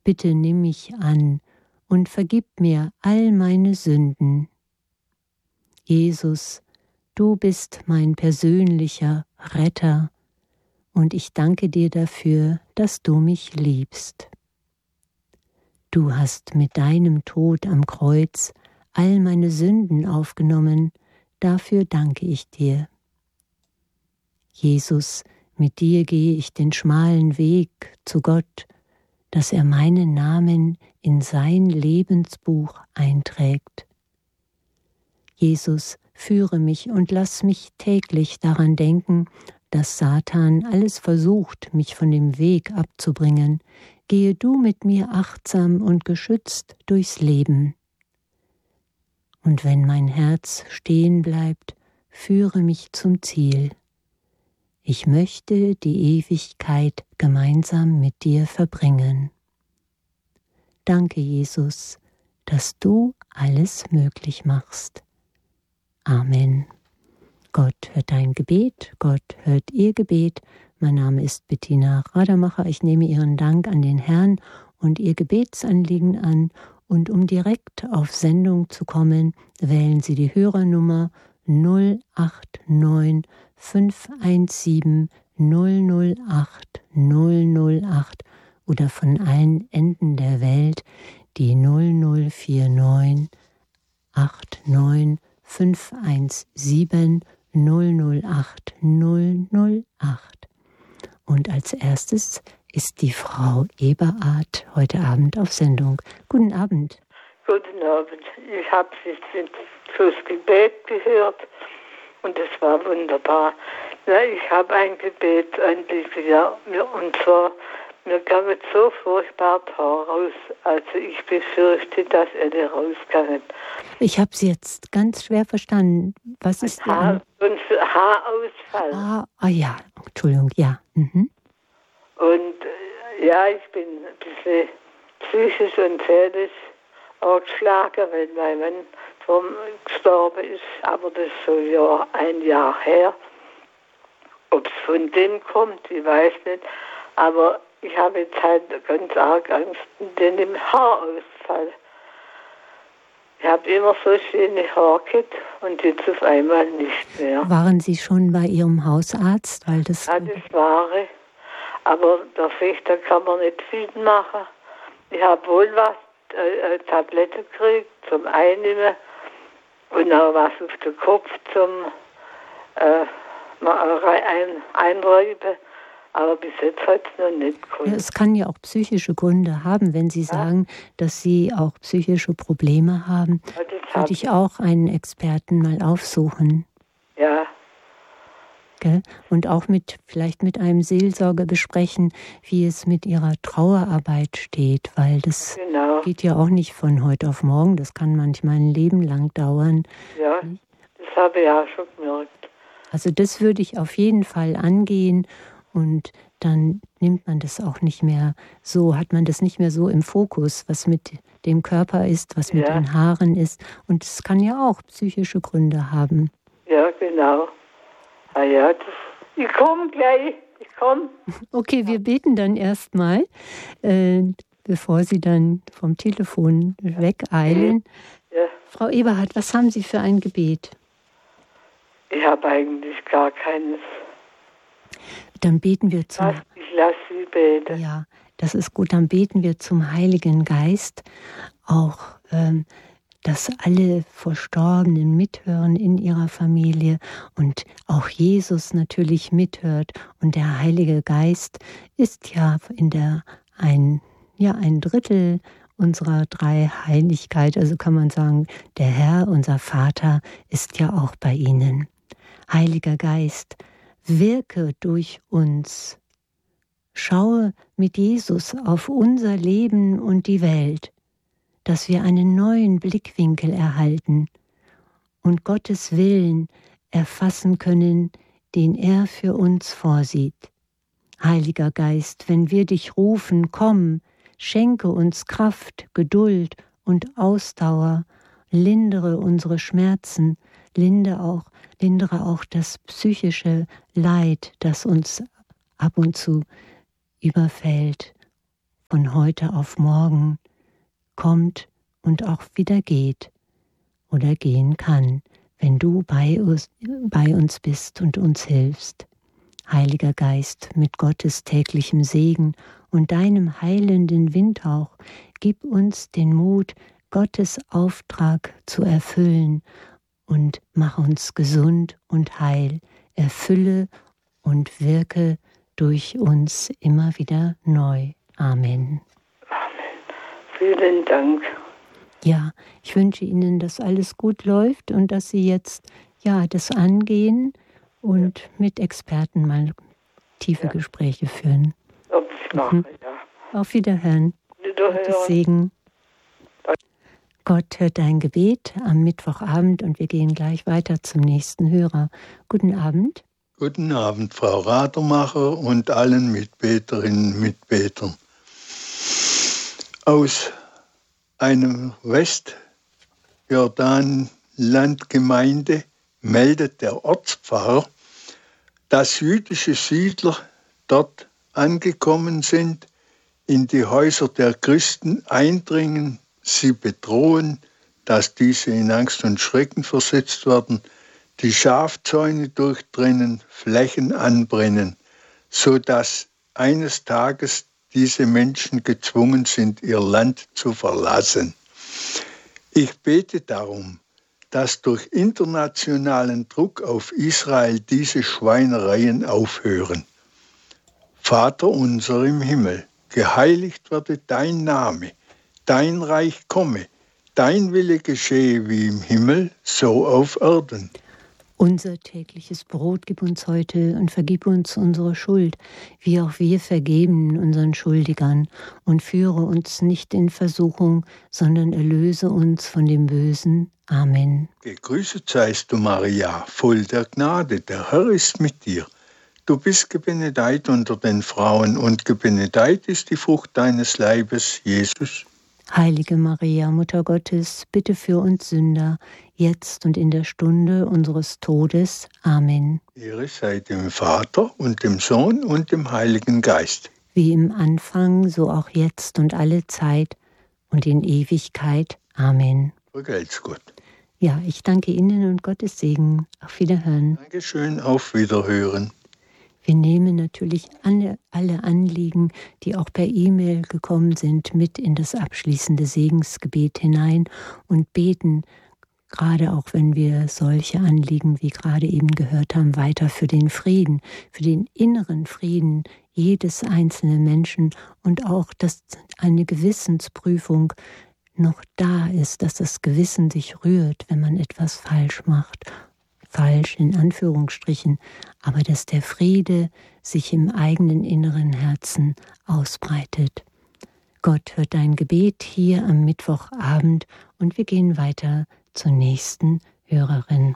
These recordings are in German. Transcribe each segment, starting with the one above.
bitte nimm mich an und vergib mir all meine Sünden. Jesus, du bist mein persönlicher Retter und ich danke dir dafür, dass du mich liebst. Du hast mit deinem Tod am Kreuz all meine Sünden aufgenommen, dafür danke ich dir. Jesus, mit dir gehe ich den schmalen Weg zu Gott, dass er meinen Namen in sein Lebensbuch einträgt. Jesus, führe mich und lass mich täglich daran denken, dass Satan alles versucht, mich von dem Weg abzubringen. Gehe du mit mir achtsam und geschützt durchs Leben. Und wenn mein Herz stehen bleibt, führe mich zum Ziel. Ich möchte die Ewigkeit gemeinsam mit dir verbringen. Danke, Jesus, dass du alles möglich machst. Amen. Gott hört dein Gebet, Gott hört ihr Gebet. Mein Name ist Bettina Radermacher. Ich nehme Ihren Dank an den Herrn und Ihr Gebetsanliegen an. Und um direkt auf Sendung zu kommen, wählen Sie die Hörernummer 089 517 008 008 oder von allen Enden der Welt die 0049 89 517 008 008. Und als erstes ist die Frau Eberhard heute Abend auf Sendung. Guten Abend. Guten Abend. Ich habe fürs Gebet gehört und es war wunderbar. Na, ich habe ein Gebet an diese Jahr und zwar, mir kam es so furchtbar Haar raus. Also ich befürchte, dass er nicht rauskommt. Ich habe Sie jetzt ganz schwer verstanden. Was ist Haarausfall. Ja, Entschuldigung, ja. Mhm. Und ja, ich bin ein bisschen psychisch und seelisch auch geschlagen, weil mein Mann gestorben ist. Aber das ist so ein Jahr her. Ob es von dem kommt, ich weiß nicht. Aber ich habe jetzt halt ganz arg Angst in dem Haarausfall. Ich habe immer so schöne Haare gehabt und jetzt auf einmal nicht mehr. Waren Sie schon bei Ihrem Hausarzt? Weil das ja, das war ich. Aber da kann man nicht viel machen. Ich habe wohl was, Tabletten gekriegt zum Einnehmen und auch was auf den Kopf zum Einreiben. Aber bis jetzt hat es noch nicht geholfen. Ja, es kann ja auch psychische Gründe haben, wenn Sie sagen, dass Sie auch psychische Probleme haben. Ja, würde ich auch einen Experten mal aufsuchen. Ja. Gell? Und auch vielleicht mit einem Seelsorger besprechen, wie es mit Ihrer Trauerarbeit steht, weil das geht ja auch nicht von heute auf morgen. Das kann manchmal ein Leben lang dauern. Ja, das habe ich auch schon gemerkt. Also das würde ich auf jeden Fall angehen. Und dann nimmt man das auch nicht mehr so, hat man das nicht mehr so im Fokus, was mit dem Körper ist, was mit den Haaren ist. Und es kann ja auch psychische Gründe haben. Ja, genau. Ah ja, ich komme gleich, Okay, wir beten dann erstmal, bevor Sie dann vom Telefon wegeilen. Ja. Frau Eberhard, was haben Sie für ein Gebet? Ich habe eigentlich gar keines. Dann beten wir zum... Ich lasse Sie beten. Ja, das ist gut. Dann beten wir zum Heiligen Geist. Auch, dass alle Verstorbenen mithören in ihrer Familie und auch Jesus natürlich mithört. Und der Heilige Geist ist ja ein Drittel unserer Dreiheiligkeit. Also kann man sagen, der Herr, unser Vater, ist ja auch bei Ihnen. Heiliger Geist, wirke durch uns. Schaue mit Jesus auf unser Leben und die Welt, dass wir einen neuen Blickwinkel erhalten und Gottes Willen erfassen können, den er für uns vorsieht. Heiliger Geist, wenn wir dich rufen, komm, schenke uns Kraft, Geduld und Ausdauer, lindere unsere Schmerzen, lindere auch das psychische Leid, das uns ab und zu überfällt, von heute auf morgen kommt und auch wieder geht oder gehen kann, wenn du bei uns bist und uns hilfst. Heiliger Geist, mit Gottes täglichem Segen und deinem heilenden Windhauch, gib uns den Mut, Gottes Auftrag zu erfüllen und mach uns gesund und heil. Erfülle und wirke durch uns immer wieder neu. Amen. Amen. Vielen Dank. Ja, ich wünsche Ihnen, dass alles gut läuft und dass Sie jetzt das angehen und mit Experten mal tiefe Gespräche führen. Ob ich mache, Auf Wiederhören. Gottes Segen. Gott hört dein Gebet am Mittwochabend und wir gehen gleich weiter zum nächsten Hörer. Guten Abend. Guten Abend, Frau Radermacher und allen Mitbeterinnen und Mitbetern. Aus einer Westjordanlandgemeinde meldet der Ortspfarrer, dass jüdische Siedler dort angekommen sind, in die Häuser der Christen eindringen, sie bedrohen, dass diese in Angst und Schrecken versetzt werden, die Schafzäune durchtrennen, Flächen anbrennen, so dass eines Tages diese Menschen gezwungen sind, ihr Land zu verlassen. Ich bete darum, dass durch internationalen Druck auf Israel diese Schweinereien aufhören. Vater unser im Himmel, geheiligt werde dein Name, dein Reich komme, dein Wille geschehe wie im Himmel, so auf Erden. Unser tägliches Brot gib uns heute und vergib uns unsere Schuld, wie auch wir vergeben unseren Schuldigern. Und führe uns nicht in Versuchung, sondern erlöse uns von dem Bösen. Amen. Gegrüßet seist du, Maria, voll der Gnade, der Herr ist mit dir. Du bist gebenedeit unter den Frauen und gebenedeit ist die Frucht deines Leibes, Jesus. Heilige Maria, Mutter Gottes, bitte für uns Sünder, jetzt und in der Stunde unseres Todes. Amen. Ehre sei dem Vater und dem Sohn und dem Heiligen Geist. Wie im Anfang, so auch jetzt und alle Zeit und in Ewigkeit. Amen. Vergelt's Gott. Ja, ich danke Ihnen und Gottes Segen. Auf Wiederhören. Dankeschön, auf Wiederhören. Wir nehmen natürlich alle Anliegen, die auch per E-Mail gekommen sind, mit in das abschließende Segensgebet hinein und beten, gerade auch wenn wir solche Anliegen, wie gerade eben gehört haben, weiter für den Frieden, für den inneren Frieden jedes einzelnen Menschen und auch, dass eine Gewissensprüfung noch da ist, dass das Gewissen sich rührt, wenn man etwas falsch macht. Falsch in Anführungsstrichen, aber dass der Friede sich im eigenen inneren Herzen ausbreitet. Gott hört dein Gebet hier am Mittwochabend und wir gehen weiter zur nächsten Hörerin.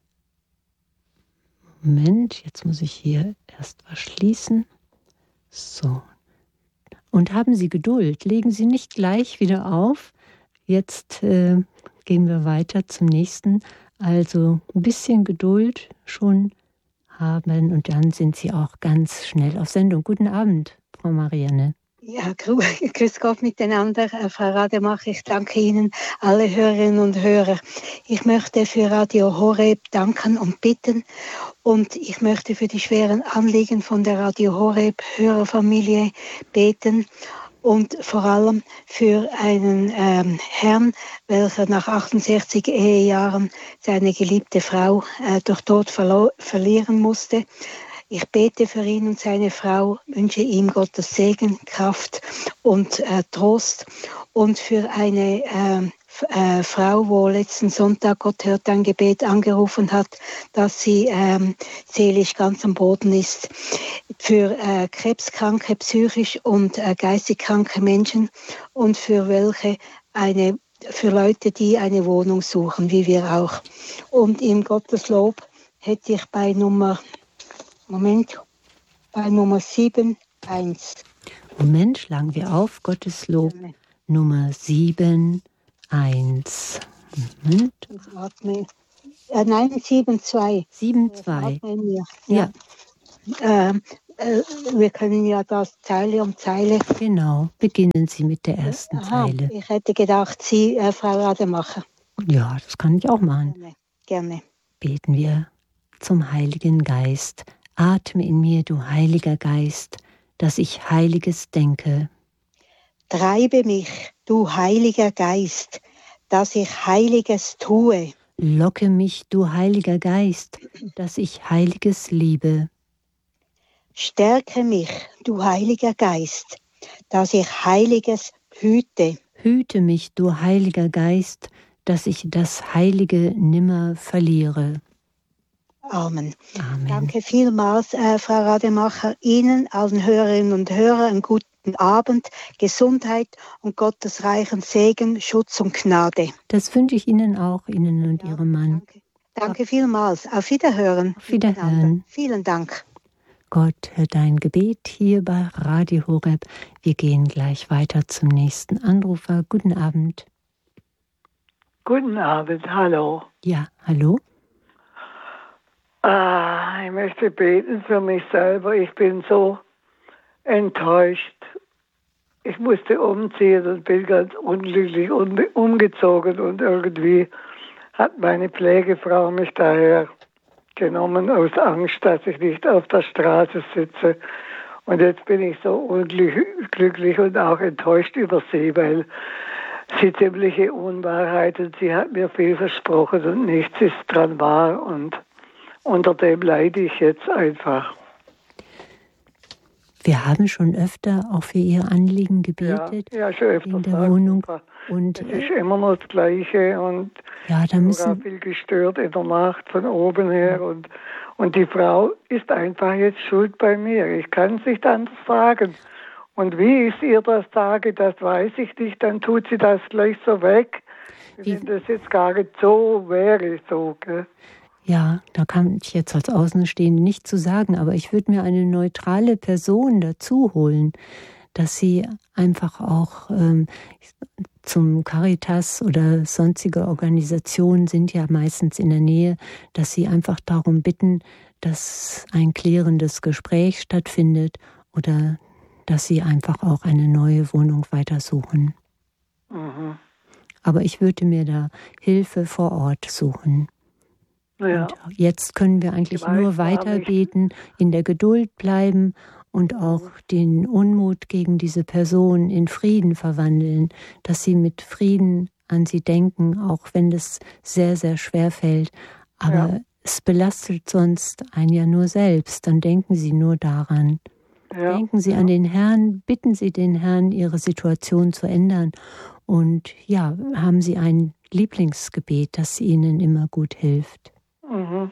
Moment, jetzt muss ich hier erst was schließen. So. Und haben Sie Geduld, legen Sie nicht gleich wieder auf. Jetzt gehen wir weiter zum nächsten. Also ein bisschen Geduld schon haben und dann sind Sie auch ganz schnell auf Sendung. Guten Abend, Frau Marianne. Ja, grüß Gott miteinander, Frau Rademacher. Ich danke Ihnen, alle Hörerinnen und Hörer. Ich möchte für Radio Horeb danken und bitten und ich möchte für die schweren Anliegen von der Radio Horeb Hörerfamilie beten. Und vor allem für einen Herrn, welcher nach 68 Ehejahren seine geliebte Frau durch Tod verlieren musste. Ich bete für ihn und seine Frau, wünsche ihm Gottes Segen, Kraft und Trost. Und für eine Frau, wo letzten Sonntag Gott hört dein Gebet angerufen hat, dass sie seelisch ganz am Boden ist. Für krebskranke, psychisch und geistig kranke Menschen und für Leute, die eine Wohnung suchen, wie wir auch. Und im Gotteslob hätte ich bei Nummer 7.1. Moment, schlagen wir auf, Gotteslob Nummer 7.1. Moment. 7.2. 7.2. Ja. wir können ja das Zeile um Zeile. Genau, beginnen Sie mit der ersten Zeile. Ich hätte gedacht, Sie, Frau Rademacher. Ja, das kann ich auch machen. Gerne. Beten wir zum Heiligen Geist. Atme in mir, du Heiliger Geist, dass ich Heiliges denke. Treibe mich, du Heiliger Geist, dass ich Heiliges tue. Locke mich, du Heiliger Geist, dass ich Heiliges liebe. Stärke mich, du Heiliger Geist, dass ich Heiliges hüte. Hüte mich, du Heiliger Geist, dass ich das Heilige nimmer verliere. Amen. Amen. Danke vielmals, Frau Rademacher. Ihnen, allen Hörerinnen und Hörern, einen guten Abend, Gesundheit und Gottes reichen Segen, Schutz und Gnade. Das wünsche ich Ihnen auch, Ihnen und Ihrem Mann. Danke vielmals. Auf Wiederhören. Auf Wiederhören. Vielen Dank. Gott hört dein Gebet hier bei Radio Horeb. Wir gehen gleich weiter zum nächsten Anrufer. Guten Abend. Guten Abend, hallo. Ja, hallo. Ich möchte beten für mich selber. Ich bin so enttäuscht. Ich musste umziehen und bin ganz unglücklich umgezogen und irgendwie hat meine Pflegefrau mich daher genommen aus Angst, dass ich nicht auf der Straße sitze. Und jetzt bin ich so unglücklich und auch enttäuscht über sie, weil sie ziemliche Unwahrheiten, sie hat mir viel versprochen und nichts ist dran wahr und unter dem leide ich jetzt einfach. Wir haben schon öfter auch für Ihr Anliegen gebetet. Ja, schon öfter in der Wohnung. Und es ist immer noch das Gleiche und ja, da sogar viel gestört in der Nacht von oben her und die Frau ist einfach jetzt schuld bei mir. Ich kann es nicht anders sagen. Und wie ich ihr das sage, das weiß ich nicht. Dann tut sie das gleich so weg. Wenn das jetzt gar nicht so wäre, so, gell? Ja, da kann ich jetzt als Außenstehende nicht zu sagen, aber ich würde mir eine neutrale Person dazu holen, dass sie einfach auch zum Caritas oder sonstige Organisationen sind ja meistens in der Nähe, dass sie einfach darum bitten, dass ein klärendes Gespräch stattfindet oder dass sie einfach auch eine neue Wohnung weitersuchen. Mhm. Aber ich würde mir da Hilfe vor Ort suchen. Ja. Und jetzt können wir eigentlich nur weiter beten, in der Geduld bleiben und auch den Unmut gegen diese Person in Frieden verwandeln, dass sie mit Frieden an sie denken, auch wenn das sehr, sehr schwer fällt. Aber es belastet sonst einen ja nur selbst, dann denken Sie nur daran. Ja. Denken Sie an den Herrn, bitten Sie den Herrn, Ihre Situation zu ändern. Und ja, haben Sie ein Lieblingsgebet, das Ihnen immer gut hilft? Mhm.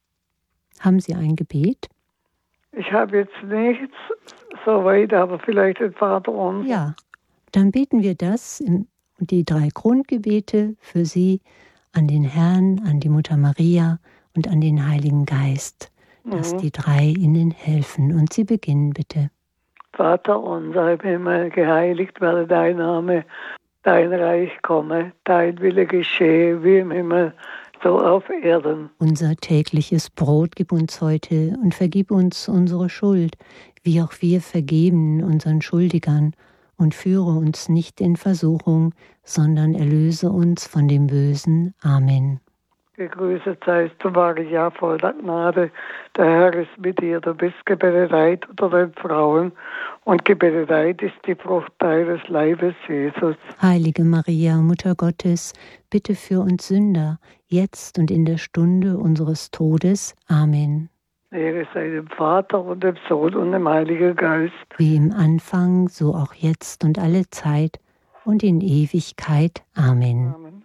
Haben Sie ein Gebet? Ich habe jetzt nichts so weit, aber vielleicht ein Vaterunser. Ja, dann beten wir das, die 3 Grundgebete für Sie an den Herrn, an die Mutter Maria und an den Heiligen Geist, dass die 3 Ihnen helfen. Und Sie beginnen bitte. Vater unser im Himmel, geheiligt werde dein Name, dein Reich komme, dein Wille geschehe, wie im Himmel, so auf Erden. Unser tägliches Brot gib uns heute und vergib uns unsere Schuld, wie auch wir vergeben unseren Schuldigern. Und führe uns nicht in Versuchung, sondern erlöse uns von dem Bösen. Amen. Gegrüßet seist du, Maria, voll der Gnade. Der Herr ist mit dir. Du bist gebenedeit unter den Frauen und gebenedeit ist die Frucht deines Leibes, Jesus. Heilige Maria, Mutter Gottes, bitte für uns Sünder, jetzt und in der Stunde unseres Todes. Amen. Ehre sei dem Vater und dem Sohn und dem Heiligen Geist. Wie im Anfang, so auch jetzt und alle Zeit und in Ewigkeit. Amen. Amen.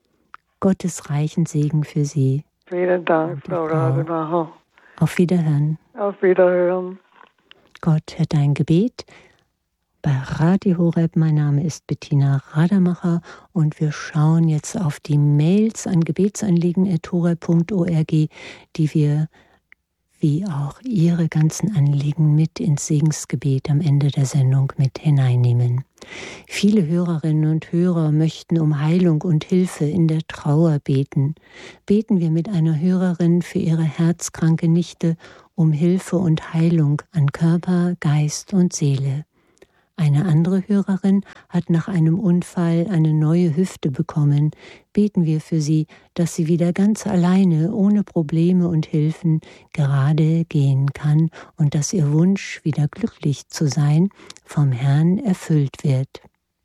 Gottes reichen Segen für Sie. Vielen Dank, Frau Rademacher. Auf Wiederhören. Auf Wiederhören. Gott hört dein Gebet. Bei Radio Horeb, mein Name ist Bettina Rademacher und wir schauen jetzt auf die Mails an gebetsanliegen@horeb.org, die wir wie auch Ihre ganzen Anliegen mit ins Segensgebet am Ende der Sendung mit hineinnehmen. Viele Hörerinnen und Hörer möchten um Heilung und Hilfe in der Trauer beten. Beten wir mit einer Hörerin für ihre herzkranke Nichte um Hilfe und Heilung an Körper, Geist und Seele. Eine andere Hörerin hat nach einem Unfall eine neue Hüfte bekommen. Beten wir für sie, dass sie wieder ganz alleine, ohne Probleme und Hilfen, gerade gehen kann und dass ihr Wunsch, wieder glücklich zu sein, vom Herrn erfüllt wird.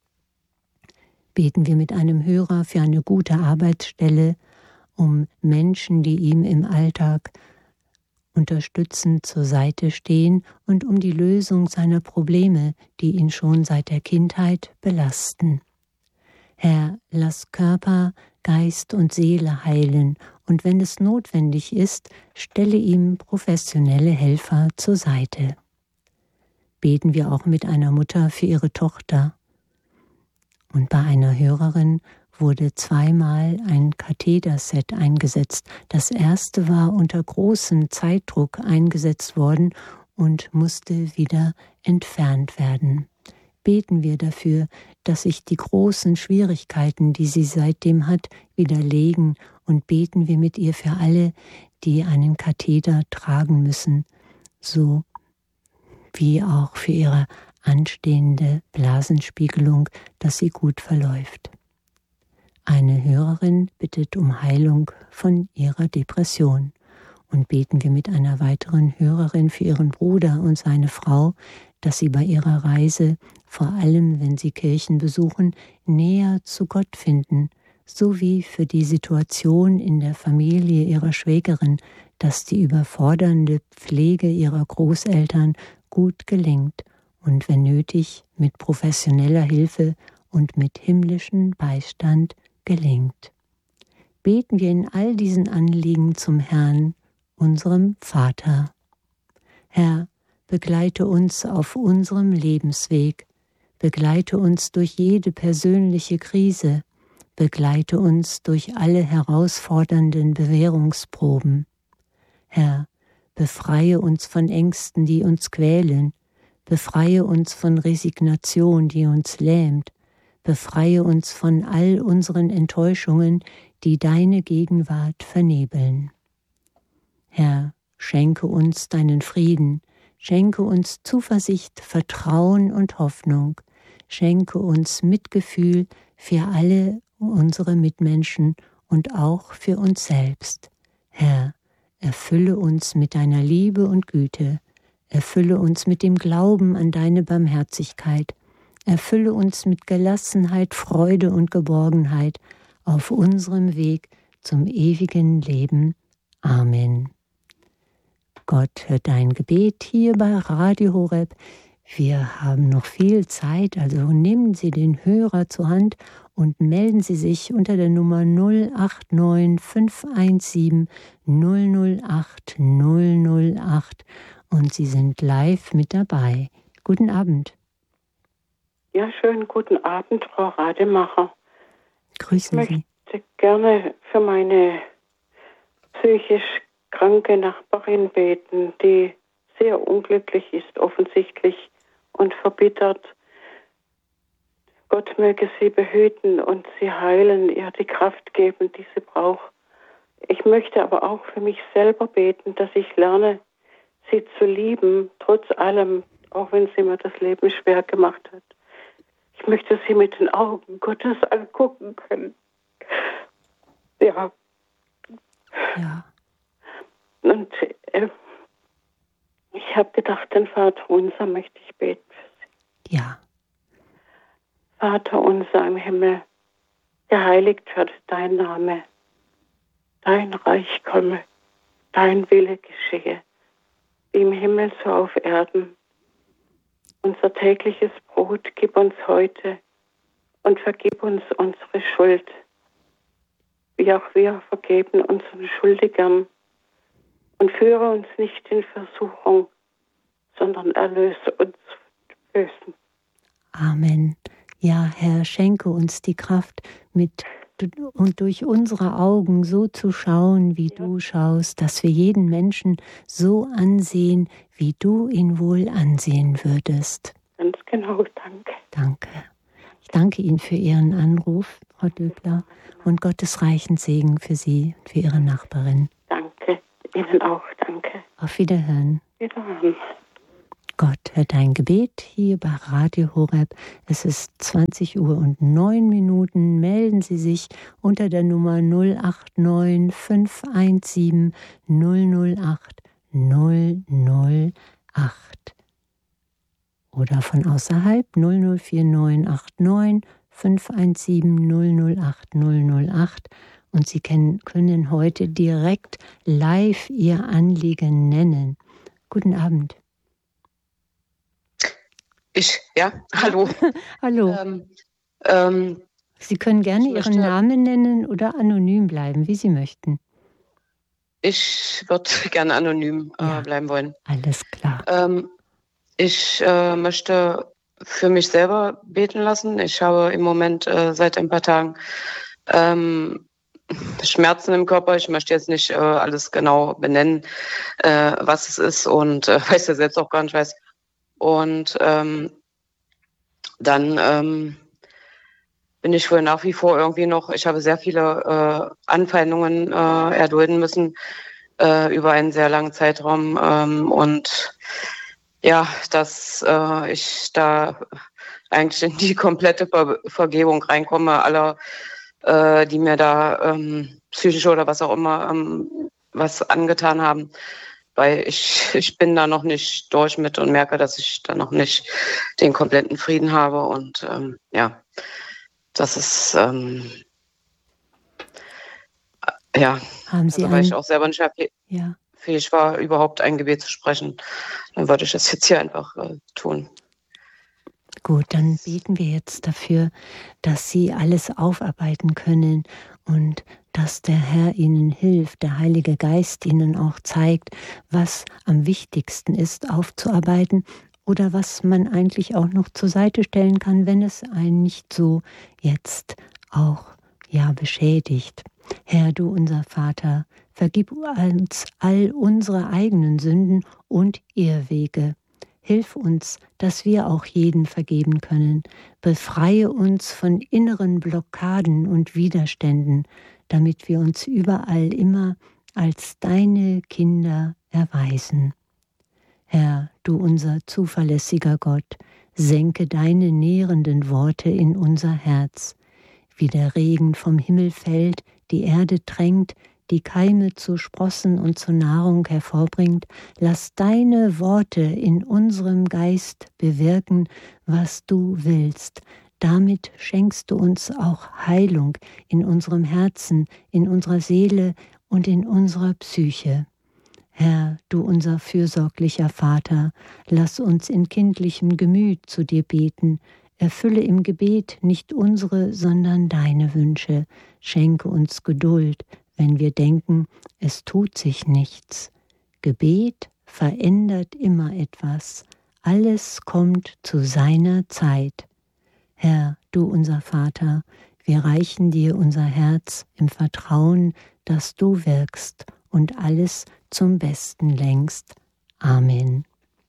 Beten wir mit einem Hörer für eine gute Arbeitsstelle, um Menschen, die ihm im Alltag unterstützend zur Seite stehen und um die Lösung seiner Probleme, die ihn schon seit der Kindheit belasten. Herr, lass Körper, Geist und Seele heilen und wenn es notwendig ist, stelle ihm professionelle Helfer zur Seite. Beten wir auch mit einer Mutter für ihre Tochter. Und bei einer Hörerin wurde 2-mal ein Katheterset eingesetzt. Das erste war unter großem Zeitdruck eingesetzt worden und musste wieder entfernt werden. Beten wir dafür, dass sich die großen Schwierigkeiten, die sie seitdem hat, widerlegen und beten wir mit ihr für alle, die einen Katheter tragen müssen, so wie auch für ihre anstehende Blasenspiegelung, dass sie gut verläuft. Eine Hörerin bittet um Heilung von ihrer Depression und beten wir mit einer weiteren Hörerin für ihren Bruder und seine Frau, dass sie bei ihrer Reise, vor allem wenn sie Kirchen besuchen, näher zu Gott finden, sowie für die Situation in der Familie ihrer Schwägerin, dass die überfordernde Pflege ihrer Großeltern gut gelingt und wenn nötig mit professioneller Hilfe und mit himmlischem Beistand gelingt. Beten wir in all diesen Anliegen zum Herrn, unserem Vater. Herr, begleite uns auf unserem Lebensweg, begleite uns durch jede persönliche Krise, begleite uns durch alle herausfordernden Bewährungsproben. Herr, befreie uns von Ängsten, die uns quälen, befreie uns von Resignation, die uns lähmt, befreie uns von all unseren Enttäuschungen, die deine Gegenwart vernebeln. Herr, schenke uns deinen Frieden, schenke uns Zuversicht, Vertrauen und Hoffnung, schenke uns Mitgefühl für alle unsere Mitmenschen und auch für uns selbst. Herr, erfülle uns mit deiner Liebe und Güte, erfülle uns mit dem Glauben an deine Barmherzigkeit, erfülle uns mit Gelassenheit, Freude und Geborgenheit auf unserem Weg zum ewigen Leben. Amen. Gott hört dein Gebet hier bei Radio Horeb. Wir haben noch viel Zeit, also nehmen Sie den Hörer zur Hand und melden Sie sich unter der Nummer 089 517 008 008 und Sie sind live mit dabei. Guten Abend. Ja, schönen guten Abend, Frau Rademacher. Grüßen Sie. Ich möchte gerne für meine psychisch kranke Nachbarin beten, die sehr unglücklich ist, offensichtlich, und verbittert. Gott möge sie behüten und sie heilen, ihr die Kraft geben, die sie braucht. Ich möchte aber auch für mich selber beten, dass ich lerne, sie zu lieben, trotz allem, auch wenn sie mir das Leben schwer gemacht hat. Ich möchte sie mit den Augen Gottes angucken können. Ja. Und ich habe gedacht, den Vater unser möchte ich beten für sie. Ja. Vater unser im Himmel, geheiligt werde dein Name, dein Reich komme, dein Wille geschehe, wie im Himmel so auf Erden. Unser tägliches Brot gib uns heute und vergib uns unsere Schuld, wie auch wir vergeben unseren Schuldigern. Und führe uns nicht in Versuchung, sondern erlöse uns vom Bösen. Amen. Ja, Herr, schenke uns die Kraft, mit und durch unsere Augen so zu schauen, wie du schaust, dass wir jeden Menschen so ansehen, wie du ihn wohl ansehen würdest. Ganz genau, danke. Danke. Ich danke Ihnen für Ihren Anruf, Frau Döbler, und Gottes reichen Segen für Sie und für Ihre Nachbarin. Danke, Ihnen auch, danke. Auf Wiederhören. Wiederhören. Gott hört dein Gebet hier bei Radio Horeb. Es ist 20:09. Melden Sie sich unter der Nummer 089 517 008 008 oder von außerhalb 004989 517 008 008 und Sie können heute direkt live Ihr Anliegen nennen. Guten Abend. Hallo. Hallo. Sie können gerne Ihren Namen nennen oder anonym bleiben, wie Sie möchten. Ich würde gerne anonym bleiben wollen. Alles klar. Ich möchte für mich selber beten lassen. Ich habe im Moment seit ein paar Tagen Schmerzen im Körper. Ich möchte jetzt nicht alles genau benennen, was es ist und weiß ja selbst auch gar nicht was. Und dann bin ich wohl nach wie vor irgendwie noch, ich habe sehr viele Anfeindungen erdulden müssen über einen sehr langen Zeitraum und ja, dass ich da eigentlich in die komplette Vergebung reinkomme, aller, die mir da psychisch oder was auch immer was angetan haben. Weil ich bin da noch nicht durch mit und merke, dass ich da noch nicht den kompletten Frieden habe. Und das ist, Haben Sie weil ich auch selber nicht ja. fähig war, überhaupt ein Gebet zu sprechen, dann würde ich das jetzt hier einfach tun. Gut, dann beten wir jetzt dafür, dass Sie alles aufarbeiten können und dass der Herr Ihnen hilft, der Heilige Geist Ihnen auch zeigt, was am wichtigsten ist, aufzuarbeiten oder was man eigentlich auch noch zur Seite stellen kann, wenn es einen nicht so jetzt auch beschädigt. Herr, du unser Vater, vergib uns all unsere eigenen Sünden und Irrwege. Hilf uns, dass wir auch jeden vergeben können. Befreie uns von inneren Blockaden und Widerständen, damit wir uns überall immer als deine Kinder erweisen. Herr, du unser zuverlässiger Gott, senke deine nährenden Worte in unser Herz. Wie der Regen vom Himmel fällt, die Erde tränkt, die Keime zu Sprossen und zur Nahrung hervorbringt, lass deine Worte in unserem Geist bewirken, was du willst. Damit schenkst du uns auch Heilung in unserem Herzen, in unserer Seele und in unserer Psyche. Herr, du unser fürsorglicher Vater, lass uns in kindlichem Gemüt zu dir beten. Erfülle im Gebet nicht unsere, sondern deine Wünsche. Schenke uns Geduld, wenn wir denken, es tut sich nichts. Gebet verändert immer etwas. Alles kommt zu seiner Zeit. Herr, du unser Vater, wir reichen dir unser Herz im Vertrauen, dass du wirkst und alles zum Besten lenkst. Amen.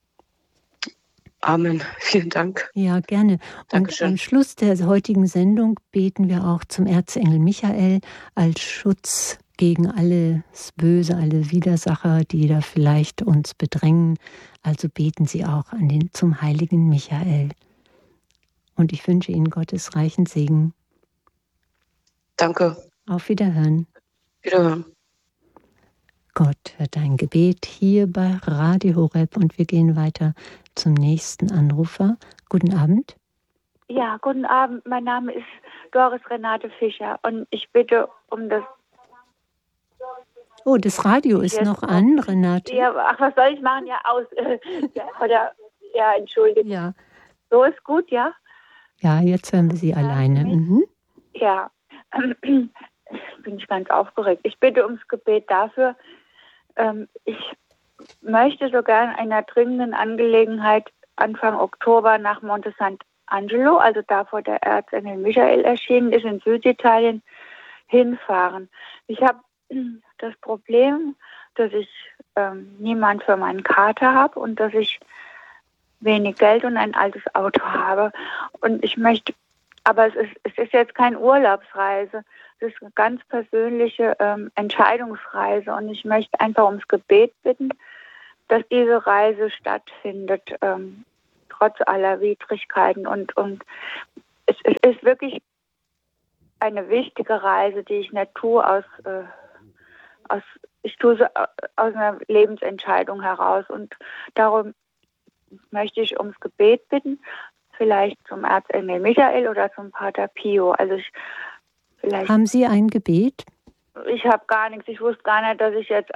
Amen. Vielen Dank. Ja, gerne. Dankeschön. Und am Schluss der heutigen Sendung beten wir auch zum Erzengel Michael als Schutz gegen alles Böse, alle Widersacher, die da vielleicht uns bedrängen. Also beten Sie auch zum heiligen Michael. Und ich wünsche Ihnen Gottes reichen Segen. Danke. Auf Wiederhören. Wiederhören. Gott hört dein Gebet hier bei Radio Horeb und wir gehen weiter zum nächsten Anrufer. Guten Abend. Ja, guten Abend. Mein Name ist Doris Renate Fischer und ich bitte um das... Oh, das Radio ist noch an, Renate. Ja, ach, was soll ich machen? Ja, aus. Entschuldigung. Ja. So ist gut, ja? Ja, jetzt hören wir Sie alleine. Mhm. Ja, bin ich ganz aufgeregt. Ich bitte ums Gebet dafür. Ich möchte sogar in einer dringenden Angelegenheit Anfang Oktober nach Monte Sant'Angelo, also da wo der Erzengel Michael erschienen ist, in Süditalien, hinfahren. Ich habe das Problem, dass ich niemand für meinen Kater habe und dass ich wenig Geld und ein altes Auto habe. Und ich möchte aber es ist jetzt keine Urlaubsreise. Es ist eine ganz persönliche Entscheidungsreise. Und ich möchte einfach ums Gebet bitten, dass diese Reise stattfindet, trotz aller Widrigkeiten. Und es ist wirklich eine wichtige Reise, die ich nicht tue ich tue sie aus einer Lebensentscheidung heraus. Und darum möchte ich ums Gebet bitten, vielleicht zum Erzengel Michael oder zum Pater Pio. Also Haben Sie ein Gebet? Ich habe gar nichts. Ich wusste gar nicht, dass ich jetzt...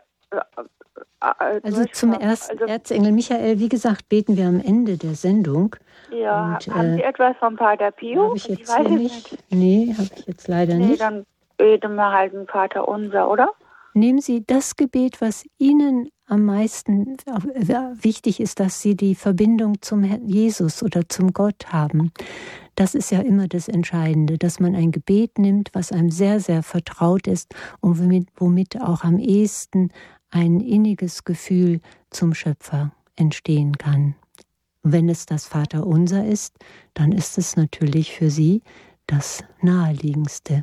Also zum Erzengel Michael, wie gesagt, beten wir am Ende der Sendung. Ja, und, haben Sie etwas vom Pater Pio? Habe ich jetzt hier nicht. Nee, habe ich jetzt leider nicht. Dann beten wir halt den Vater unser, oder? Nehmen Sie das Gebet, was Ihnen am meisten wichtig ist, dass Sie die Verbindung zum Jesus oder zum Gott haben. Das ist ja immer das Entscheidende, dass man ein Gebet nimmt, was einem sehr, sehr vertraut ist und womit auch am ehesten ein inniges Gefühl zum Schöpfer entstehen kann. Wenn es das Vaterunser ist, dann ist es natürlich für Sie das Naheliegendste.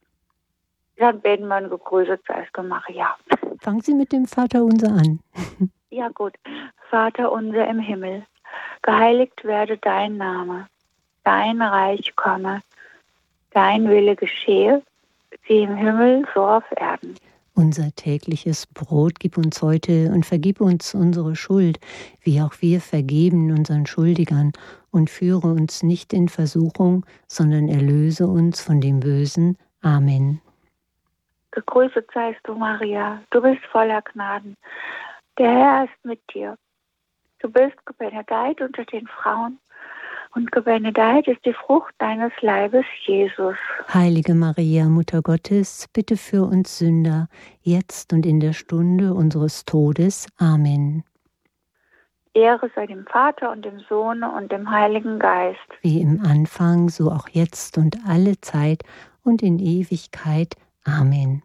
Dann beten wir ein Gegrüßet seist du, Maria. Fangen Sie mit dem Vaterunser an. Ja gut. Vater unser im Himmel, geheiligt werde dein Name, dein Reich komme, dein Wille geschehe, wie im Himmel, so auf Erden. Unser tägliches Brot gib uns heute und vergib uns unsere Schuld, wie auch wir vergeben unseren Schuldigern. Und führe uns nicht in Versuchung, sondern erlöse uns von dem Bösen. Amen. Gegrüßet seist du, Maria, du bist voller Gnaden. Der Herr ist mit dir. Du bist gebenedeit unter den Frauen und gebenedeit ist die Frucht deines Leibes, Jesus. Heilige Maria, Mutter Gottes, bitte für uns Sünder, jetzt und in der Stunde unseres Todes. Amen. Ehre sei dem Vater und dem Sohn und dem Heiligen Geist. Wie im Anfang, so auch jetzt und alle Zeit und in Ewigkeit. Amen.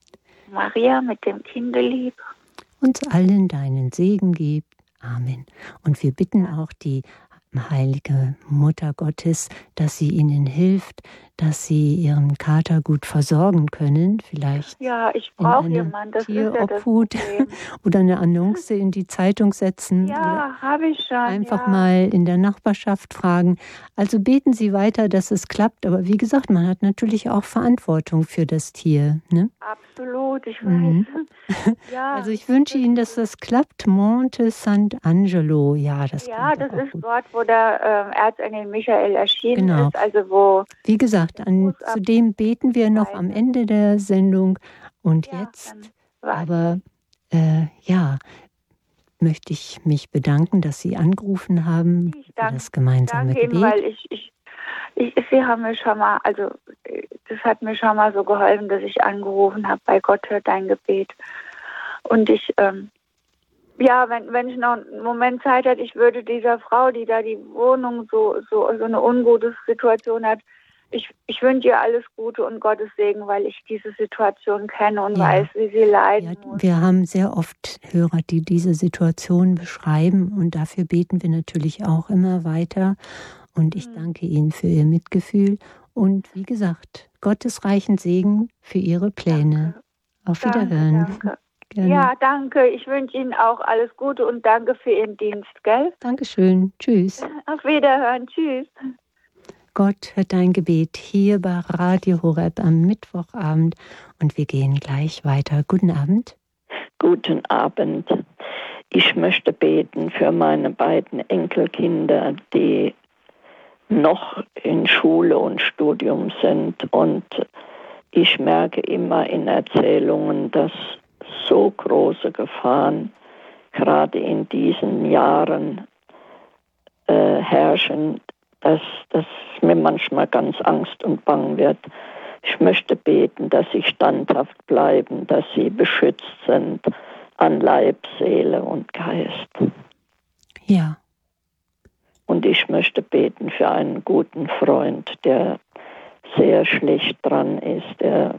Maria mit dem Kindelieb uns allen deinen Segen gib. Amen. Und wir bitten auch die heilige Mutter Gottes, dass sie ihnen hilft, dass sie ihren Kater gut versorgen können. Vielleicht ich brauche jemanden, das Tierophut ist ja das oder eine Annonce in die Zeitung setzen. Ja, habe ich schon. Einfach mal in der Nachbarschaft fragen. Also beten Sie weiter, dass es klappt. Aber wie gesagt, man hat natürlich auch Verantwortung für das Tier. Ne? Absolut, ich weiß. Ja, also ich wünsche Ihnen, dass das klappt. Monte Sant'Angelo. Ja, das ist dort, wo der Erzengel Michael erschienen ist. Also wo. Wie gesagt, zu dem beten wir noch am Ende der Sendung. Und jetzt, aber möchte ich mich bedanken, dass Sie angerufen haben für das gemeinsame Gebet. Ihnen, weil Sie haben mir schon mal, also das hat mir schon mal so geholfen, dass ich angerufen habe, bei Gott hört dein Gebet. Und ich, wenn ich noch einen Moment Zeit hätte, ich würde dieser Frau, die da die Wohnung so eine ungute Situation hat, ich wünsche ihr alles Gute und Gottes Segen, weil ich diese Situation kenne und weiß, wie sie leiden muss. Wir haben sehr oft Hörer, die diese Situation beschreiben und dafür beten wir natürlich auch immer weiter. Und ich danke Ihnen für Ihr Mitgefühl und wie gesagt, Gottes reichen Segen für Ihre Pläne. Danke. Auf Wiederhören. Danke. Gerne. Ja, danke. Ich wünsche Ihnen auch alles Gute und danke für Ihren Dienst, gell? Dankeschön. Tschüss. Auf Wiederhören. Tschüss. Gott hört dein Gebet hier bei Radio Horeb am Mittwochabend und wir gehen gleich weiter. Guten Abend. Guten Abend. Ich möchte beten für meine beiden Enkelkinder, die noch in Schule und Studium sind. Und ich merke immer in Erzählungen, dass so große Gefahren gerade in diesen Jahren herrschen, dass mir manchmal ganz Angst und Bang wird. Ich möchte beten, dass sie standhaft bleiben, dass sie beschützt sind an Leib, Seele und Geist. Ja. Und ich möchte beten für einen guten Freund, der sehr schlecht dran ist, der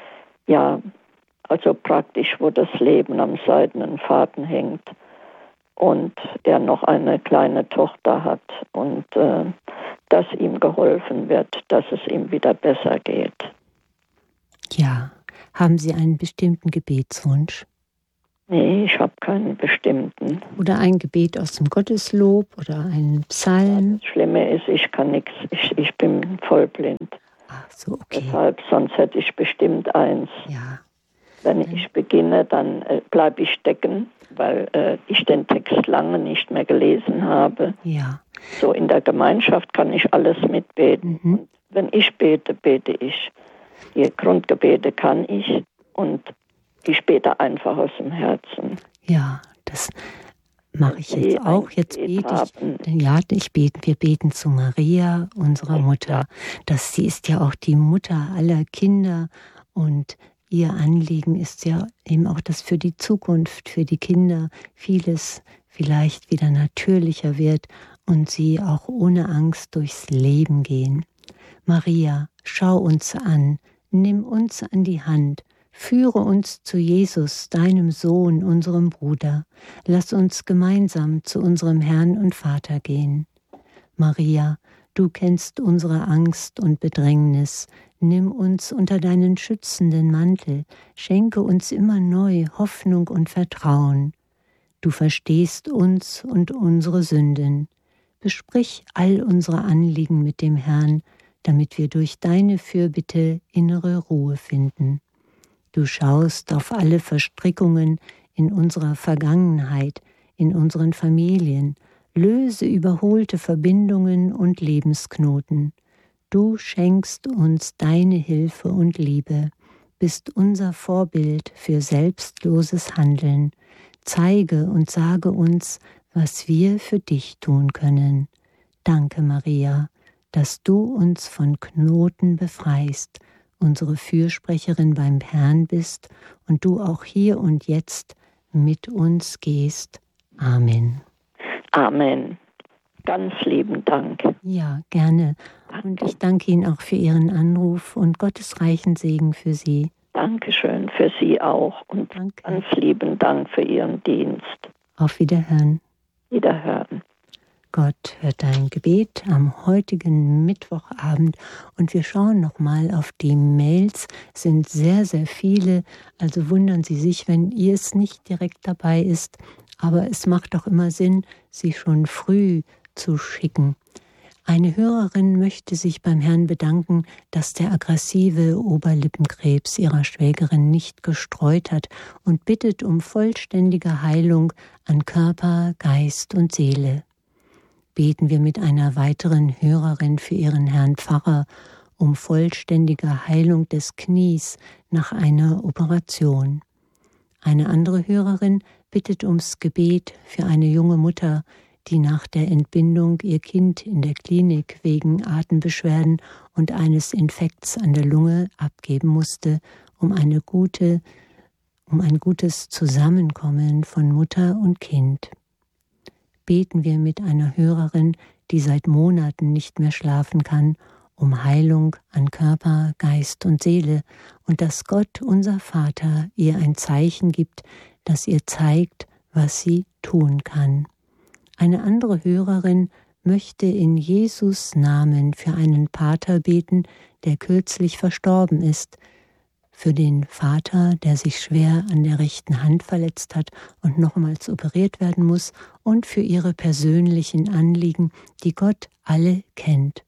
also praktisch, wo das Leben am seidenen Faden hängt und er noch eine kleine Tochter hat und dass ihm geholfen wird, dass es ihm wieder besser geht. Ja, haben Sie einen bestimmten Gebetswunsch? Nee, ich habe keinen bestimmten. Oder ein Gebet aus dem Gotteslob oder einen Psalm? Das Schlimme ist, ich kann nichts, ich bin vollblind. Ach so, okay. Deshalb, sonst hätte ich bestimmt eins. Ja. Wenn ich beginne, dann bleibe ich stecken, weil ich den Text lange nicht mehr gelesen habe. Ja. So in der Gemeinschaft kann ich alles mitbeten. Und wenn ich bete, bete ich. Die Grundgebete kann ich und ich bete einfach aus dem Herzen. Ja, das mache ich jetzt auch. Jetzt bete ich. Ja, wir beten zu Maria, unserer Mutter. Sie ist ja auch die Mutter aller Kinder und ihr Anliegen ist ja eben auch, dass für die Zukunft, für die Kinder vieles vielleicht wieder natürlicher wird und sie auch ohne Angst durchs Leben gehen. Maria, schau uns an, nimm uns an die Hand, führe uns zu Jesus, deinem Sohn, unserem Bruder. Lass uns gemeinsam zu unserem Herrn und Vater gehen. Maria, du kennst unsere Angst und Bedrängnis. Nimm uns unter deinen schützenden Mantel, schenke uns immer neu Hoffnung und Vertrauen. Du verstehst uns und unsere Sünden. Besprich all unsere Anliegen mit dem Herrn, damit wir durch deine Fürbitte innere Ruhe finden. Du schaust auf alle Verstrickungen in unserer Vergangenheit, in unseren Familien, löse überholte Verbindungen und Lebensknoten. Du schenkst uns deine Hilfe und Liebe, bist unser Vorbild für selbstloses Handeln. Zeige und sage uns, was wir für dich tun können. Danke, Maria, dass du uns von Knoten befreist, unsere Fürsprecherin beim Herrn bist und du auch hier und jetzt mit uns gehst. Amen. Amen. Ganz lieben Dank. Ja, gerne. Und ich danke Ihnen auch für Ihren Anruf und Gottes reichen Segen für Sie. Dankeschön für Sie auch und danke. Ganz lieben Dank für Ihren Dienst. Auf Wiederhören. Wiederhören. Gott hört dein Gebet am heutigen Mittwochabend und wir schauen nochmal auf die Mails. Es sind sehr, sehr viele, also wundern Sie sich, wenn ihr es nicht direkt dabei ist, aber es macht doch immer Sinn, sie schon früh zu schicken. Eine Hörerin möchte sich beim Herrn bedanken, dass der aggressive Oberlippenkrebs ihrer Schwägerin nicht gestreut hat und bittet um vollständige Heilung an Körper, Geist und Seele. Beten wir mit einer weiteren Hörerin für ihren Herrn Pfarrer um vollständige Heilung des Knies nach einer Operation. Eine andere Hörerin bittet ums Gebet für eine junge Mutter, die nach der Entbindung ihr Kind in der Klinik wegen Atembeschwerden und eines Infekts an der Lunge abgeben musste, um ein gutes Zusammenkommen von Mutter und Kind. Beten wir mit einer Hörerin, die seit Monaten nicht mehr schlafen kann, um Heilung an Körper, Geist und Seele und dass Gott, unser Vater, ihr ein Zeichen gibt, das ihr zeigt, was sie tun kann. Eine andere Hörerin möchte in Jesus Namen für einen Pater beten, der kürzlich verstorben ist, für den Vater, der sich schwer an der rechten Hand verletzt hat und nochmals operiert werden muss, und für ihre persönlichen Anliegen, die Gott alle kennt.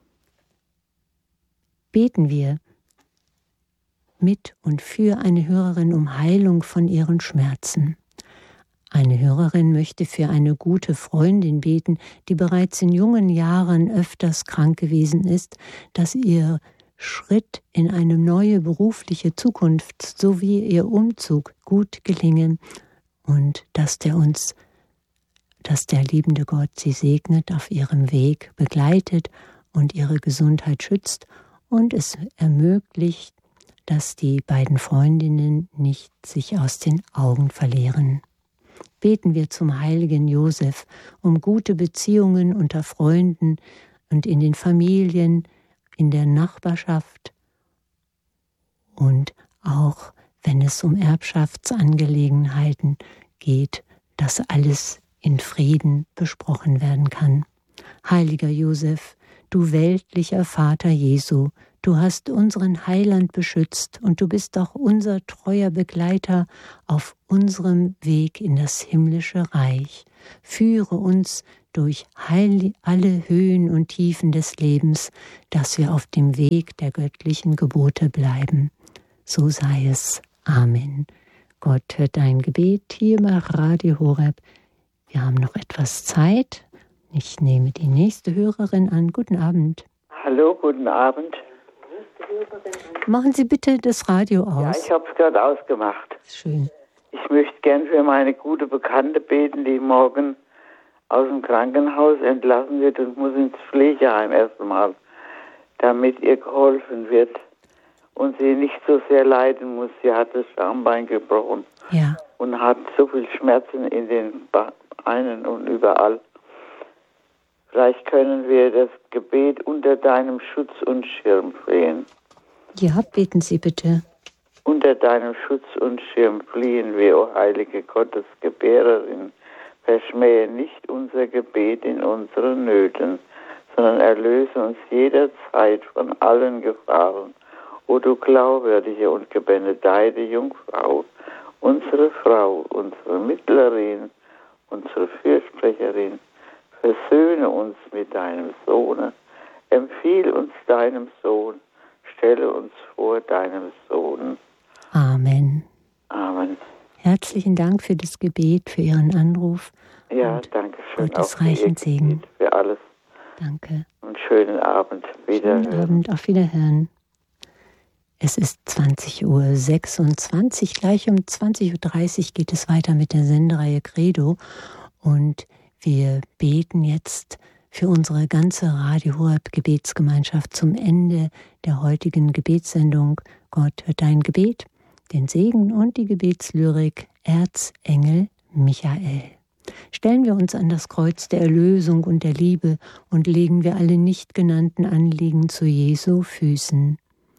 Beten wir mit und für eine Hörerin um Heilung von ihren Schmerzen. Eine Hörerin möchte für eine gute Freundin beten, die bereits in jungen Jahren öfters krank gewesen ist, dass ihr Schritt in eine neue berufliche Zukunft sowie ihr Umzug gut gelingen und dass der liebende Gott sie segnet, auf ihrem Weg begleitet und ihre Gesundheit schützt und es ermöglicht, dass die beiden Freundinnen nicht sich aus den Augen verlieren. Beten wir zum heiligen Josef um gute Beziehungen unter Freunden und in den Familien, in der Nachbarschaft und auch, wenn es um Erbschaftsangelegenheiten geht, dass alles in Frieden besprochen werden kann. Heiliger Josef, du weltlicher Vater Jesu, du hast unseren Heiland beschützt und du bist auch unser treuer Begleiter auf unserem Weg in das himmlische Reich. Führe uns durch alle Höhen und Tiefen des Lebens, dass wir auf dem Weg der göttlichen Gebote bleiben. So sei es. Amen. Gott hört dein Gebet hier bei Radio Horeb. Wir haben noch etwas Zeit. Ich nehme die nächste Hörerin an. Guten Abend. Hallo, guten Abend. Machen Sie bitte das Radio aus. Ja, ich habe es gerade ausgemacht. Schön. Ich möchte gern für meine gute Bekannte beten, die morgen aus dem Krankenhaus entlassen wird und muss ins Pflegeheim erstmal, damit ihr geholfen wird und sie nicht so sehr leiden muss. Sie hat das Schambein gebrochen und hat so viel Schmerzen in den Beinen und überall. Vielleicht können wir das Gebet unter deinem Schutz und Schirm flehen. Ja, beten Sie bitte. Unter deinem Schutz und Schirm fliehen wir, o heilige Gottesgebärerin. Verschmähe nicht unser Gebet in unseren Nöten, sondern erlöse uns jederzeit von allen Gefahren. O du glaubwürdige und gebenedeite Jungfrau, unsere Frau, unsere Mittlerin, unsere Fürsprecherin, versöhne uns mit deinem Sohne, empfiehl uns deinem Sohn, stelle uns vor deinem Sohn. Amen. Amen. Herzlichen Dank für das Gebet, für Ihren Anruf. Ja, danke schön. Gottes reichen Segen. Für alles. Danke. Und schönen Abend. Wiederhören. Schönen Abend, auf Wiederhören. Es ist 20:26 Uhr. Gleich um 20:30 Uhr geht es weiter mit der Sendereihe Credo. Und wir beten jetzt für unsere ganze Radio Horeb Gebetsgemeinschaft zum Ende der heutigen Gebetssendung. Gott hört dein Gebet, den Segen und die Gebetslyrik Erzengel Michael. Stellen wir uns an das Kreuz der Erlösung und der Liebe und legen wir alle nicht genannten Anliegen zu Jesu Füßen.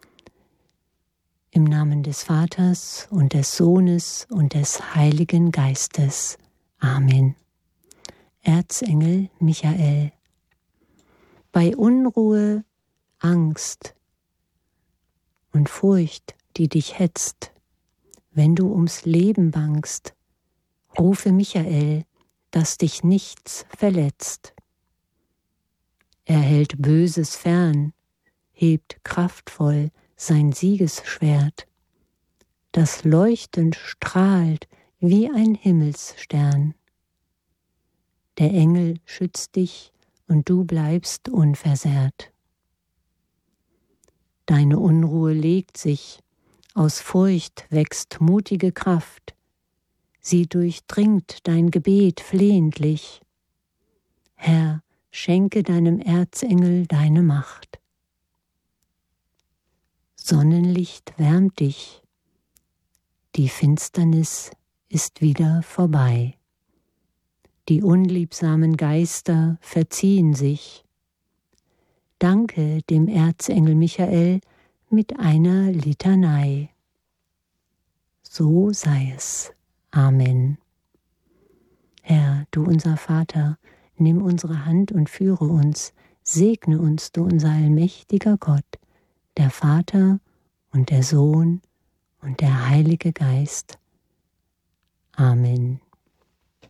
Im Namen des Vaters und des Sohnes und des Heiligen Geistes. Amen. Erzengel Michael. Bei Unruhe, Angst und Furcht, die dich hetzt, wenn du ums Leben bangst, rufe Michael, dass dich nichts verletzt. Er hält Böses fern, hebt kraftvoll sein Siegesschwert, das leuchtend strahlt wie ein Himmelsstern. Der Engel schützt dich und du bleibst unversehrt. Deine Unruhe legt sich, aus Furcht wächst mutige Kraft, sie durchdringt dein Gebet flehentlich. Herr, schenke deinem Erzengel deine Macht. Sonnenlicht wärmt dich, die Finsternis ist wieder vorbei. Die unliebsamen Geister verziehen sich. Danke dem Erzengel Michael mit einer Litanei. So sei es. Amen. Herr, du unser Vater, nimm unsere Hand und führe uns, segne uns, du unser allmächtiger Gott, der Vater und der Sohn und der Heilige Geist. Amen.